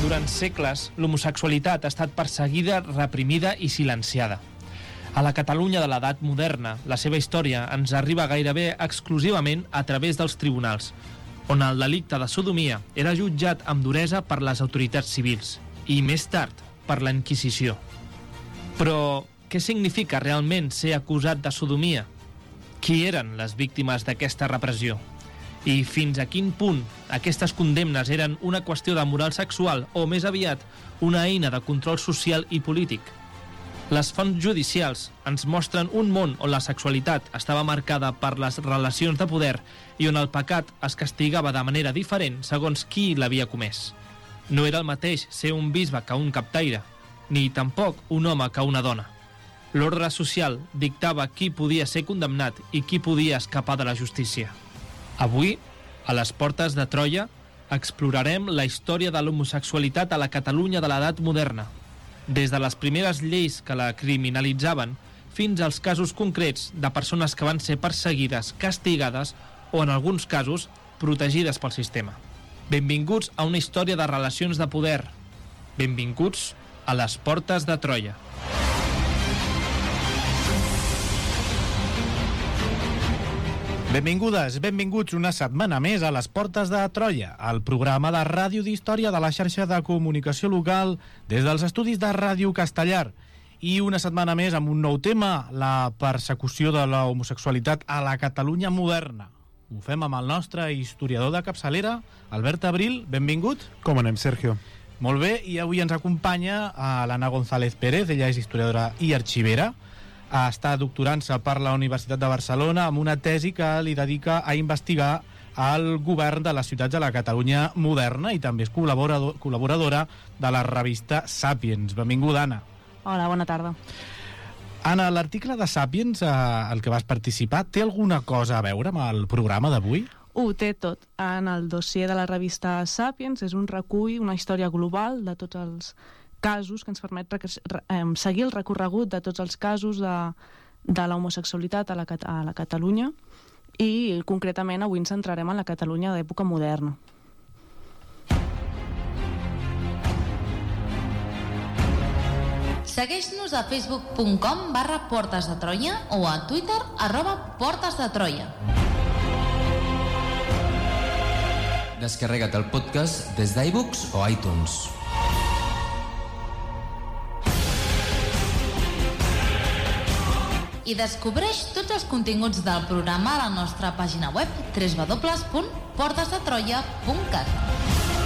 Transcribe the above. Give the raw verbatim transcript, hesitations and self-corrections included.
Durant segles, l'homosexualitat ha estat perseguida, reprimida i silenciada. A la Catalunya de l'edat moderna, la seva història ens arriba gairebé exclusivament a través dels tribunals, on el delicte de sodomia era jutjat amb duresa per les autoritats civils i, més tard, per la Inquisició. Però què significa realment ser acusat de sodomia? Qui eren les víctimes d'aquesta repressió? I fins a quin punt aquestes condemnes eren una qüestió de moral sexual o, més aviat, una eina de control social i polític? Les fonts judicials ens mostren un món on la sexualitat estava marcada per les relacions de poder i on el pecat es castigava de manera diferent segons qui l'havia comès. No era el mateix ser un bisbe que un captaire, ni tampoc un home que una dona. L'ordre social dictava qui podia ser condemnat i qui podia escapar de la justícia. Avui, a les portes de Troia, explorarem la història de l'homosexualitat a la Catalunya de l'edat moderna, des de les primeres lleis que la criminalitzaven fins als casos concrets de persones que van ser perseguides, castigades o, en alguns casos, protegides pel sistema. Benvinguts a una història de relacions de poder. Benvinguts a les portes de Troia. Benvingudes, benvinguts una setmana més a les Portes de Troia, el programa de ràdio d'història de la xarxa de comunicació local des dels estudis de Ràdio Castellar. I una setmana més amb un nou tema, la persecució de la homosexualitat a la Catalunya moderna. Ho fem amb el nostre historiador de capçalera, Albert Abril. Benvingut. Com anem, Sergio? Molt bé, i avui ens acompanya l'Anna González Pérez, ella és historiadora i arxivera. Està doctorant-se per la Universitat de Barcelona amb una tesi que li dedica a investigar el govern de les ciutats de la Catalunya moderna i també és col·laborador, col·laboradora de la revista Sàpiens. Benvinguda, Anna. Hola, bona tarda. Anna, l'article de Sàpiens, eh, el que vas participar, té alguna cosa a veure amb el programa d'avui? Ho té tot. En el dossier de la revista Sàpiens és un recull, una història global de tots els casos que ens permet seguir el recorregut de tots els casos de, de la homosexualitat a la, a la Catalunya i concretament avui ens centrarem en la Catalunya d'època moderna. Segueix-nos a facebook punt com barra Portes de Troia o a Twitter arroba Portes de Troia. Descarrega't el podcast des d'iVoox o iTunes. I descobreix tots els continguts del programa a la nostra pàgina web w w w punt portes de troia punt cat.